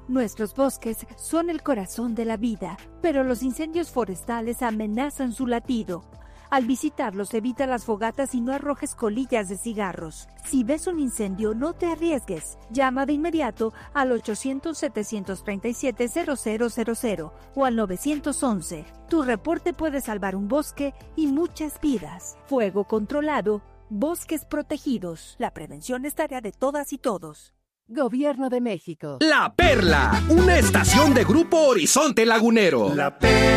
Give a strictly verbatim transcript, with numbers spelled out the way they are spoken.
Nuestros bosques son el corazón de la vida, pero los incendios forestales amenazan su latido. Al visitarlos, evita las fogatas y no arrojes colillas de cigarros. Si ves un incendio, no te arriesgues. Llama de inmediato al ochocientos, setecientos treinta y siete, cero cero cero cero o al nueve once. Tu reporte puede salvar un bosque y muchas vidas. Fuego controlado, bosques protegidos. La prevención es tarea de todas y todos. Gobierno de México. La Perla, una estación de Grupo Horizonte Lagunero. La Perla.